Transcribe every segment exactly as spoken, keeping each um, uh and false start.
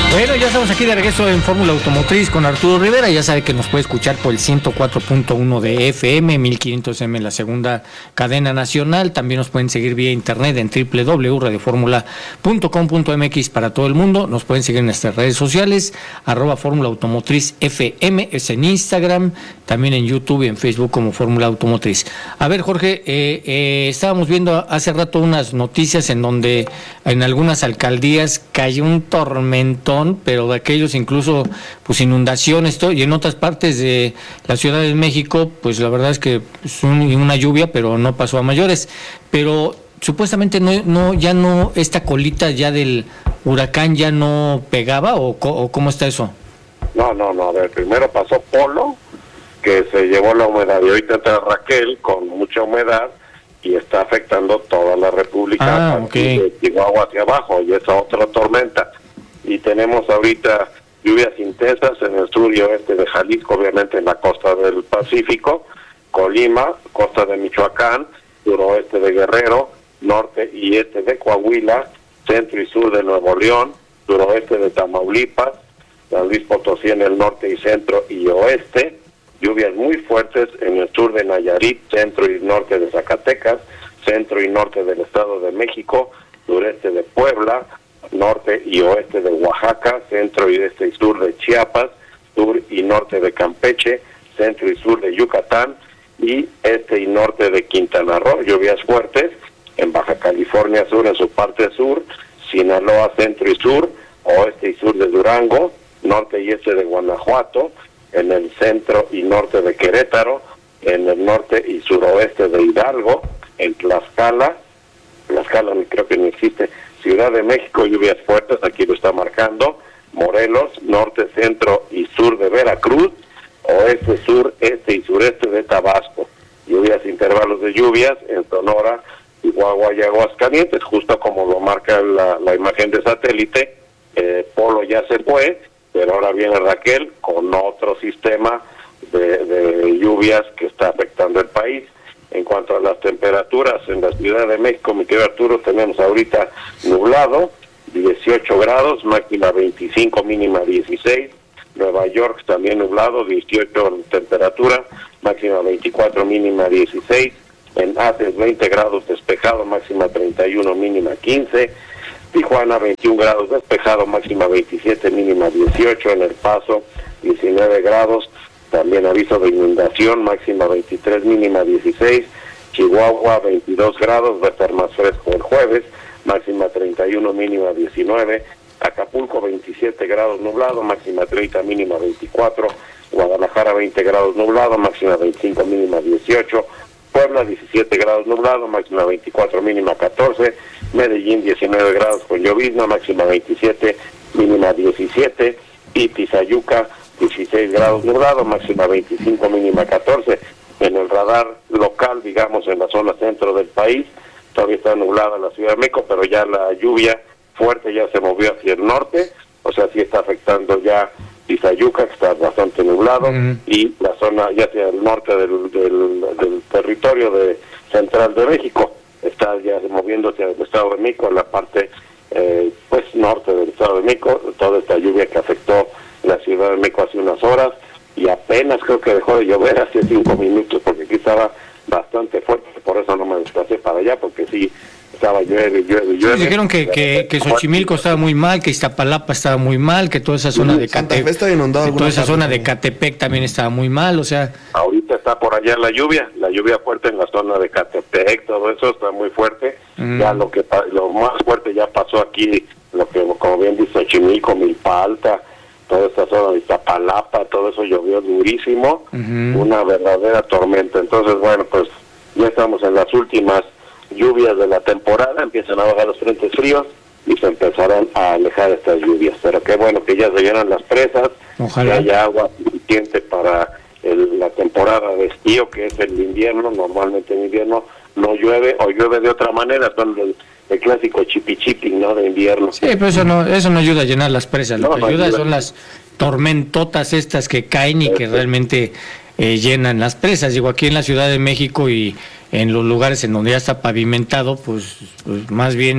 Bueno, ya estamos aquí de regreso en Fórmula Automotriz con Arturo Rivera. Ya sabe que nos puede escuchar por el ciento cuatro punto uno de F M, mil quinientos M en la segunda cadena nacional. También nos pueden seguir vía internet en doble u doble u doble u punto radio fórmula punto com punto m x para todo el mundo. Nos pueden seguir en nuestras redes sociales, arroba Fórmula Automotriz F M, es en Instagram, también en YouTube y en Facebook como Fórmula Automotriz. A ver, Jorge, eh, eh, estábamos viendo hace rato unas noticias en donde en algunas alcaldías cayó un tormentón, pero de aquellos incluso pues inundaciones todo, y en otras partes de la Ciudad de México pues la verdad es que es un, una lluvia, pero no pasó a mayores. Pero supuestamente no, no ya no, esta colita ya del huracán ya no pegaba, o, o ¿cómo está eso? No, no, no, a ver, primero pasó Polo, que se llevó la humedad, y ahorita entra Raquel con mucha humedad y está afectando toda la República, ah, okay. de Chihuahua hacia abajo, y esa otra tormenta. Y tenemos ahorita lluvias intensas en el sur y oeste de Jalisco, obviamente en la costa del Pacífico, Colima, costa de Michoacán, suroeste de Guerrero, norte y este de Coahuila, centro y sur de Nuevo León, suroeste de Tamaulipas, San Luis Potosí en el norte y centro y oeste, lluvias muy fuertes en el sur de Nayarit, centro y norte de Zacatecas, centro y norte del Estado de México, sureste de Puebla, norte y oeste de Oaxaca, centro y este y sur de Chiapas, sur y norte de Campeche, centro y sur de Yucatán y este y norte de Quintana Roo, lluvias fuertes en Baja California Sur en su parte sur, Sinaloa centro y sur, oeste y sur de Durango, norte y este de Guanajuato, en el centro y norte de Querétaro, en el norte y suroeste de Hidalgo, en Tlaxcala, Tlaxcala creo que no existe, Ciudad de México, lluvias fuertes, aquí lo está marcando, Morelos, norte, centro y sur de Veracruz, oeste, sur, este y sureste de Tabasco, lluvias, intervalos de lluvias en Sonora, Chihuahua y Aguascalientes, justo como lo marca la, la imagen de satélite. eh, Polo ya se fue, pero ahora viene Raquel con otro sistema de, de lluvias que está afectando el país. En cuanto a las temperaturas en la Ciudad de México, mi querido Arturo, tenemos ahorita nublado, dieciocho grados, máxima veinticinco, mínima dieciséis. Nueva York también nublado, dieciocho temperatura, máxima veinticuatro, mínima dieciséis. En Athens veinte grados despejado, máxima treinta y uno, mínima quince. Tijuana veintiún grados despejado, máxima veintisiete, mínima dieciocho. En El Paso diecinueve grados. También aviso de inundación, máxima veintitrés, mínima dieciséis. Chihuahua veintidós grados, va a estar más fresco el jueves, máxima treinta y uno, mínima diecinueve. Acapulco veintisiete grados nublado, máxima treinta, mínima veinticuatro. Guadalajara veinte grados nublado, máxima veinticinco, mínima dieciocho. Puebla diecisiete grados nublado, máxima veinticuatro, mínima catorce. Medellín diecinueve grados con llovizna, máxima veintisiete, mínima diecisiete. Y Tizayuca dieciséis grados nublado, máxima veinticinco, mínima catorce. En el radar local, digamos, en la zona centro del país, todavía está nublada la Ciudad de México, pero ya la lluvia fuerte ya se movió hacia el norte, o sea, sí está afectando ya Tizayuca, que está bastante nublado, uh-huh. y la zona ya hacia el norte del, del, del territorio de central de México, está ya moviéndose hacia el Estado de México, en la parte eh, pues norte del Estado de México, toda esta lluvia que afectó la Ciudad de México hace unas horas, y apenas creo que dejó de llover hace cinco minutos, porque aquí estaba bastante fuerte, por eso no me desplacé para allá, porque sí estaba llueve, llueve, llueve. Sí, dijeron que, que, que Xochimilco estaba muy mal, que Iztapalapa estaba muy mal, que toda esa zona de Catepec, toda esa zona de Catepec también estaba muy mal, o sea... Ahorita está por allá la lluvia, la lluvia fuerte en la zona de Catepec, todo eso está muy fuerte, mm. ya lo que lo más fuerte ya pasó aquí, lo que como bien dice Xochimilco, Milpa Alta, toda esta zona de Iztapalapa, todo eso llovió durísimo, uh-huh. una verdadera tormenta. Entonces, bueno, pues ya estamos en las últimas lluvias de la temporada, empiezan a bajar los frentes fríos y se empezarán a alejar estas lluvias. Pero qué bueno que ya se llenan las presas, ojalá que haya agua suficiente para el, la temporada de estío, que es el invierno. Normalmente en invierno no llueve o llueve de otra manera, son el, el clásico chipi chipi, ¿no?, de invierno. Sí, pero eso no eso no ayuda a llenar las presas, lo no, que no ayuda, ayuda son las tormentotas estas que caen y sí, que sí. realmente eh, llenan las presas. Digo, aquí en la Ciudad de México y en los lugares en donde ya está pavimentado, pues, pues más bien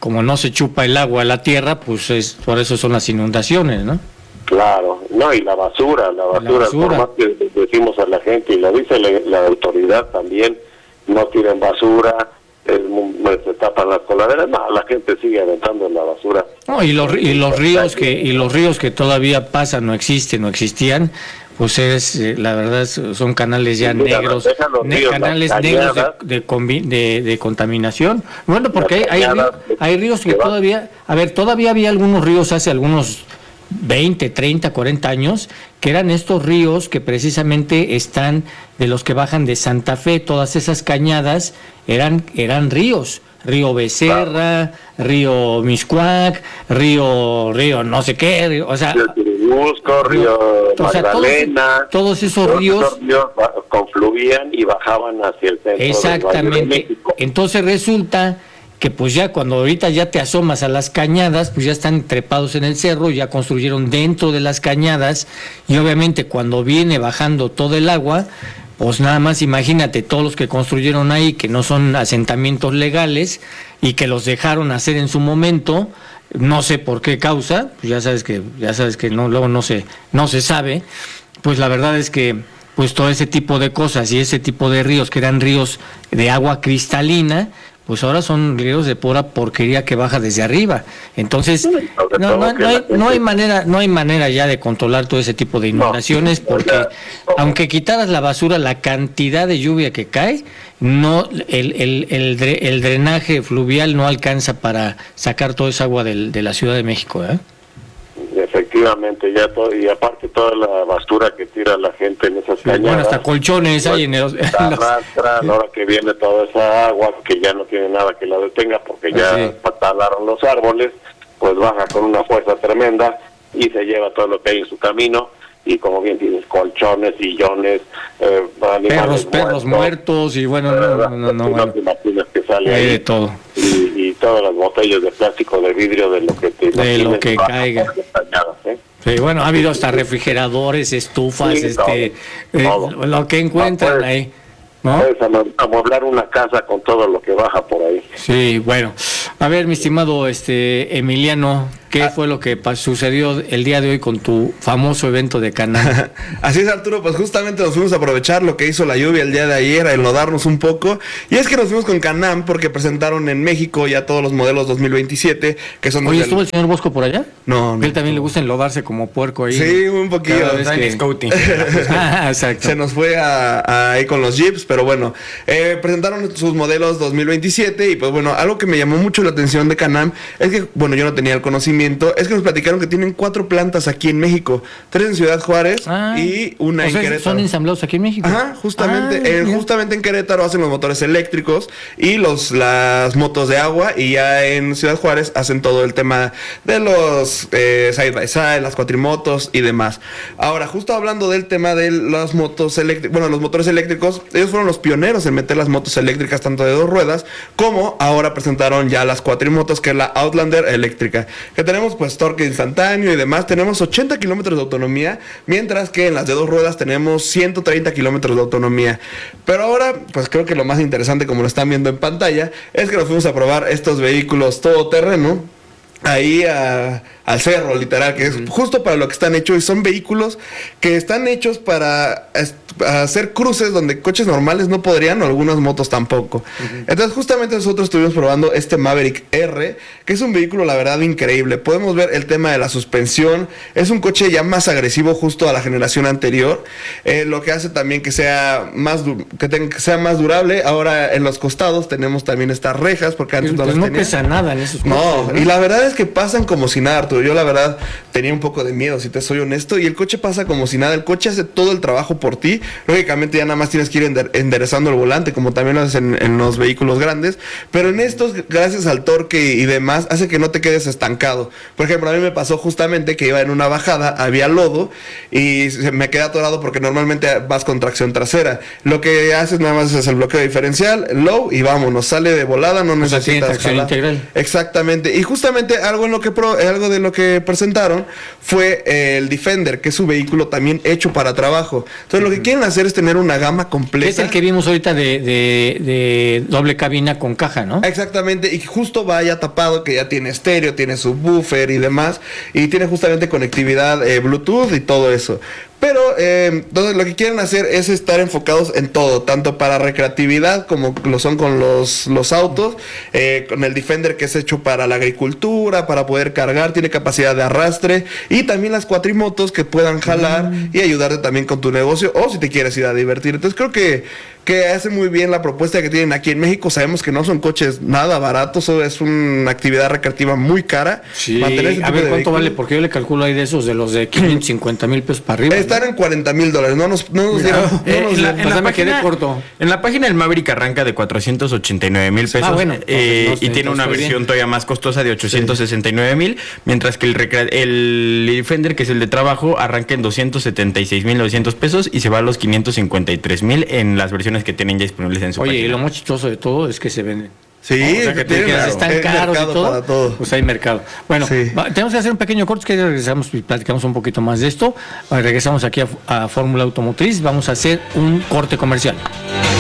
como no se chupa el agua a la tierra, pues es, por eso son las inundaciones, ¿no? Claro, no, y la basura, la basura, la basura. Por más que decimos a la gente, y lo dice la, la autoridad también, no tiren basura, es, se tapan las coladeras, no, la gente sigue aventando la basura. No, y los y los ríos que y los ríos que todavía pasan, no existen, no existían, pues es eh, la verdad son canales ya Mira, negros, ne ríos, canales negros de, de, de, de contaminación. Bueno, porque hay, hay, ríos, hay ríos que todavía, a ver, todavía había algunos ríos hace algunos veinte, treinta, cuarenta años, que eran estos ríos que precisamente están de los que bajan de Santa Fe, todas esas cañadas eran eran ríos, río Becerra, río Miscuac, río río no sé qué, río, o sea, río Churubusco, río o sea, Magdalena, todos, todos esos todos ríos, esos ríos confluían y bajaban hacia el centro. Exactamente. Entonces resulta que pues ya cuando ahorita ya te asomas a las cañadas, pues ya están trepados en el cerro, ya construyeron dentro de las cañadas, y obviamente cuando viene bajando todo el agua, pues nada más imagínate todos los que construyeron ahí, que no son asentamientos legales y que los dejaron hacer en su momento, no sé por qué causa, pues ya sabes que ya sabes que no luego no se no se sabe, pues la verdad es que pues todo ese tipo de cosas y ese tipo de ríos que eran ríos de agua cristalina, pues ahora son ríos de pura porquería que baja desde arriba. Entonces, no, no, no, hay, no hay manera, no hay manera ya de controlar todo ese tipo de inundaciones, porque aunque quitaras la basura, la cantidad de lluvia que cae, no, el, el, el, el drenaje fluvial no alcanza para sacar toda esa agua del, de la Ciudad de México, ¿eh? Efectivamente, ya todo, y aparte toda la basura que tira la gente en esas sí, cañadas. Bueno, hasta colchones pues, hay en los... arrastra, a la hora que viene toda esa agua, que ya no tiene nada que la detenga, porque ya sí. talaron los árboles, pues baja con una fuerza tremenda y se lleva todo lo que hay en su camino, y como bien tienes, colchones, sillones, eh, animales perros, muertos, perros muertos, y bueno, no, no, no, no, bueno. que sale hay ahí, de todo. Y, y todas las botellas de plástico, de vidrio, de lo que te de lo que caiga. Dañadas, ¿eh? Sí, bueno, ha habido hasta refrigeradores, estufas, sí, este, todo, eh, todo. Lo que encuentran no, puedes, ahí, ¿no? Puedes amueblar una casa con todo lo que baja por ahí. Sí, bueno. A ver, mi estimado este Emiliano, ¿qué ah. fue lo que sucedió el día de hoy con tu famoso evento de Canam? Así es, Arturo, pues justamente nos fuimos a aprovechar lo que hizo la lluvia el día de ayer, a enlodarnos un poco, y es que nos fuimos con Canam porque presentaron en México ya todos los modelos dos mil veintisiete, que son... Oye, ¿estuvo el señor Bosco por allá? No, no. Él también no. le gusta enlodarse como puerco ahí. Sí, un poquillo. Que... scouting. Ah, exacto. Se nos fue a, a, ahí con los Jeeps, pero bueno, eh, presentaron sus modelos dos mil veintisiete, y pues bueno, algo que me llamó mucho la atención de Canam es que, bueno, yo no tenía el conocimiento, es que nos platicaron que tienen cuatro plantas aquí en México, tres en Ciudad Juárez ah, y una o en sea, Querétaro. ¿Son ensamblados aquí en México? Ajá, justamente, ah, eh, justamente en Querétaro hacen los motores eléctricos y los las motos de agua, y ya en Ciudad Juárez hacen todo el tema de los eh, side by side, las cuatrimotos y demás. Ahora, justo hablando del tema de las motos eléctricas, bueno, los motores eléctricos, ellos fueron los pioneros en meter las motos eléctricas tanto de dos ruedas, como ahora presentaron ya las cuatrimotos, que es la Outlander eléctrica, que tenemos pues torque instantáneo y demás. Tenemos ochenta kilómetros de autonomía, mientras que en las de dos ruedas tenemos ciento treinta kilómetros de autonomía. Pero ahora, pues creo que lo más interesante, como lo están viendo en pantalla, es que nos fuimos a probar estos vehículos todoterreno ahí a, al cerro, literal, que es justo para lo que están hechos, y son vehículos que están hechos para hacer cruces donde coches normales no podrían, o algunas motos tampoco. Uh-huh. Entonces justamente nosotros estuvimos probando este Maverick R, que es un vehículo la verdad increíble. Podemos ver el tema de la suspensión, es un coche ya más agresivo justo a la generación anterior, eh, lo que hace también que sea más que, tenga, que sea más durable. Ahora en los costados tenemos también estas rejas, porque antes pues no las no tenía. pesa nada en esos coches, no, ¿no? Y la verdad es que pasan como si nada, Arturo. Yo la verdad tenía un poco de miedo, si te soy honesto, y el coche pasa como si nada. El coche hace todo el trabajo por ti. Lógicamente ya nada más tienes que ir ender- enderezando el volante, como también lo haces en, en los vehículos grandes, pero en estos, gracias al torque y demás, hace que no te quedes estancado. Por ejemplo, a mí me pasó justamente que iba en una bajada, había lodo y se me quedé atorado porque normalmente vas con tracción trasera. Lo que haces nada más es el bloqueo diferencial, low, y vámonos, sale de volada, no necesitas tracción integral. Exactamente. Y justamente algo en lo que pro, algo de lo que presentaron año fue eh, el Defender, que es su vehículo también hecho para trabajo. Entonces lo que quieren hacer es tener una gama completa. Es el que vimos ahorita de, de, de doble cabina con caja, ¿no? Exactamente, y justo va ya tapado, que ya tiene estéreo, tiene subwoofer y demás, y tiene justamente conectividad eh, Bluetooth y todo eso. Pero eh, entonces lo que quieren hacer es estar enfocados en todo, tanto para recreatividad como lo son con los, los autos, eh, con el Defender, que es hecho para la agricultura, para poder cargar, tiene capacidad de arrastre, y también las cuatrimotos que puedan jalar mm. y ayudarte también con tu negocio, o si te quieres ir a divertir. Entonces creo que, que hace muy bien la propuesta que tienen aquí en México. Sabemos que no son coches nada baratos, es una actividad recreativa muy cara. Sí, a ver cuánto vehículo. Vale, porque yo le calculo ahí de esos, de los de quinientos cincuenta mil pesos para arriba. Están ¿no? en cuarenta mil dólares, no nos, no nos dieron. No, eh, nos en la, dieron. en la me página, quedé corto. En la página el Maverick arranca de cuatrocientos ochenta y nueve mil pesos. Ah, bueno, eh, no sé, y tiene una versión bien. todavía más costosa de ochocientos sesenta y nueve mil, sí. mientras que el, el Defender, que es el de trabajo, arranca en doscientos setenta y seis mil novecientos pesos y se va a los quinientos cincuenta y tres mil en las versiones que tienen ya disponibles en su Oye, página. y lo más chistoso de todo es que se venden. Sí, o sea, que tienen, claro, están caros y todo, todo. Pues hay mercado. Bueno, sí. va, tenemos que hacer un pequeño corte, que regresamos y platicamos un poquito más de esto. Regresamos aquí a, a Fórmula Automotriz. Vamos a hacer un corte comercial.